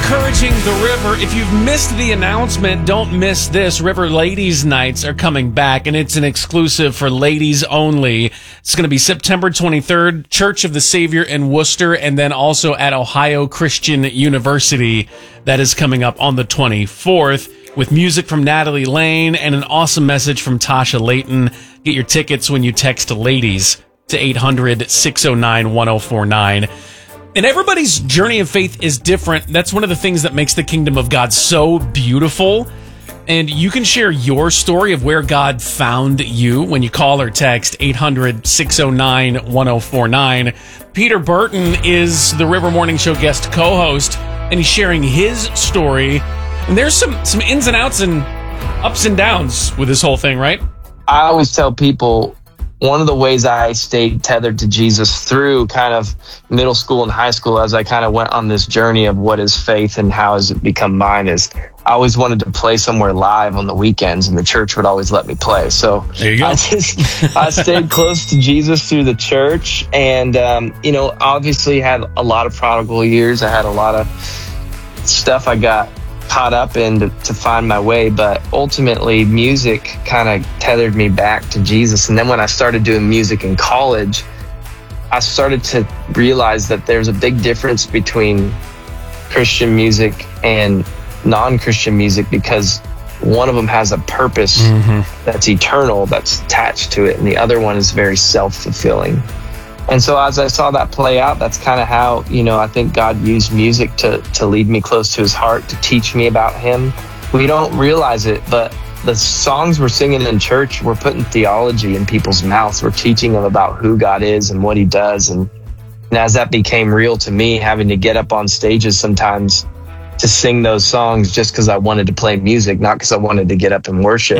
encouraging the River. If you've missed the announcement, don't miss this. River Ladies Nights are coming back, and it's an exclusive for ladies only. It's going to be September 23rd, Church of the Savior in Worcester, and then also at Ohio Christian University. That is coming up on the 24th, with music from Natalie Lane and an awesome message from Tasha Layton. Get your tickets when you text LADIES to 800-609-1049. And everybody's journey of faith is different. That's one of the things that makes the kingdom of God so beautiful. And you can share your story of where God found you when you call or text 800-609-1049. Peter Burton is the River Morning Show guest co-host, and he's sharing his story. And there's some ins and outs and ups and downs with this whole thing, right? I always tell people, one of the ways I stayed tethered to Jesus through kind of middle school and high school, as I kind of went on this journey of what is faith and how has it become mine, is I always wanted to play somewhere live on the weekends, and the church would always let me play. So there you go. I stayed close to Jesus through the church, and obviously had a lot of prodigal years. I had a lot of stuff I got caught up in to find my way, but ultimately music kind of tethered me back to Jesus. And then when I started doing music in college, I started to realize that there's a big difference between Christian music and non-Christian music, because one of them has a purpose that's eternal, that's attached to it, and the other one is very self-fulfilling. And so as I saw that play out, that's kind of how, I think God used music to lead me close to his heart, to teach me about him. We don't realize it, but the songs we're singing in church, we're putting theology in people's mouths. We're teaching them about who God is and what he does. And as that became real to me, having to get up on stages sometimes to sing those songs just because I wanted to play music, not because I wanted to get up and worship.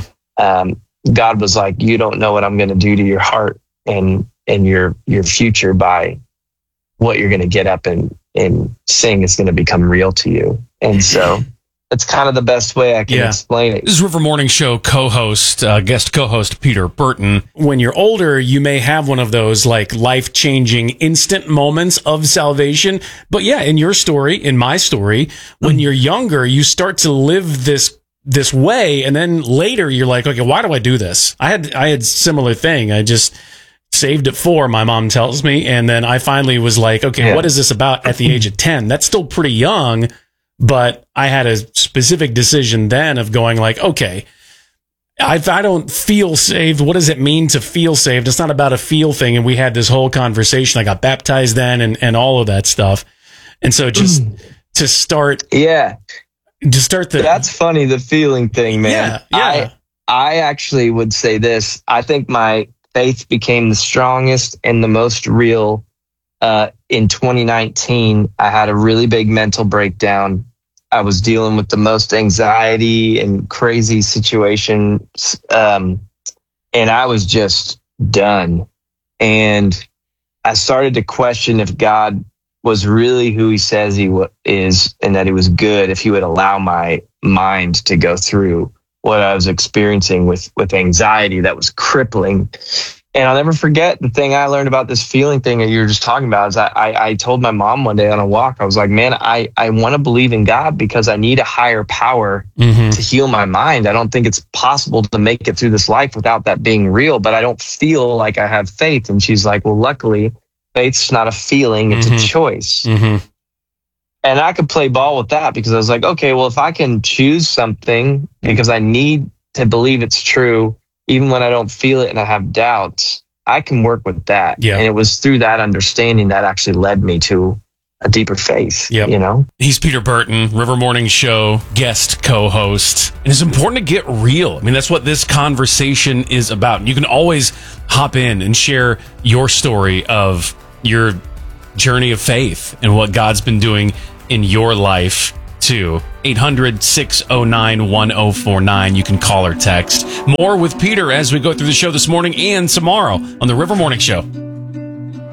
God was like, you don't know what I'm going to do to your heart and your future by what you're going to get up and sing is going to become real to you. And so it's kind of the best way I can explain it. This is River Morning Show guest co-host Peter Burton. When you're older, you may have one of those like life-changing instant moments of salvation. But yeah, in your story, in my story, when you're younger, you start to live this way, and then later you're like, okay, why do I do this? I had similar thing. I just saved at 4, my mom tells me. And then I finally was like, okay, what is this about at the age of 10? That's still pretty young, but I had a specific decision then of going like, okay, if I don't feel saved, what does it mean to feel saved? It's not about a feel thing. And we had this whole conversation. I got baptized then and all of that stuff. And so just to start. That's funny, the feeling thing, man. Yeah. I actually would say this. I think my faith became the strongest and the most real in 2019. I had a really big mental breakdown. I was dealing with the most anxiety and crazy situations, and I was just done. And I started to question if God was really who he says he is, and that he was good, if he would allow my mind to go through what I was experiencing with anxiety that was crippling. And I'll never forget the thing I learned about this feeling thing that you were just talking about is I told my mom one day on a walk, I was like, man, I want to believe in God because I need a higher power to heal my mind. I don't think it's possible to make it through this life without that being real, but I don't feel like I have faith. And she's like, well, luckily, faith's not a feeling, it's a choice. And I could play ball with that because I was like, okay, well, if I can choose something because I need to believe it's true, even when I don't feel it and I have doubts, I can work with that. Yeah. And it was through that understanding that actually led me to a deeper faith, He's Peter Burton, River Morning Show guest co-host. And it's important to get real. I mean, that's what this conversation is about. You can always hop in and share your story of your journey of faith and what God's been doing in your life too. 800-609-1049. You can call or text. More with Peter as we go through the show this morning and tomorrow on the River Morning Show.